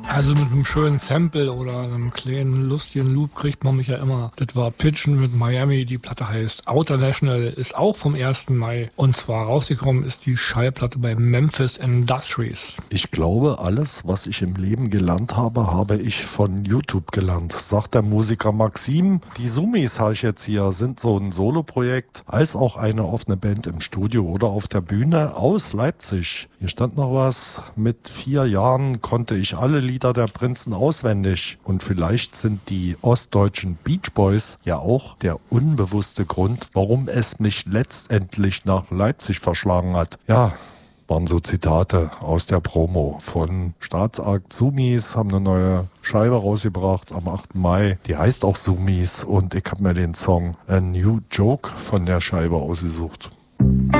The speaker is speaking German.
Also mit einem schönen Sample oder einem kleinen lustigen Loop kriegt man mich ja immer. Das war Pitchen mit Miami, die Platte heißt Outer National, ist auch vom 1. Mai. Und zwar rausgekommen ist die Schallplatte bei Memphis Industries. Ich glaube, alles, was ich im Leben gelernt habe, habe ich von YouTube gelernt, sagt der Musiker Maxim. Die Sumis habe ich jetzt hier, sind so ein Soloprojekt, als auch eine offene Band im Studio oder auf der Bühne aus Leipzig. Hier stand noch was, mit 4 Jahren konnte ich alle Lieder der Prinzen auswendig. Und vielleicht sind die ostdeutschen Beach Boys ja auch der unbewusste Grund, warum es mich letztendlich nach Leipzig verschlagen hat. Ja, waren so Zitate aus der Promo von Staatsakt. Sumis haben eine neue Scheibe rausgebracht am 8. Mai. Die heißt auch Sumis und ich habe mir den Song A New Joke von der Scheibe ausgesucht.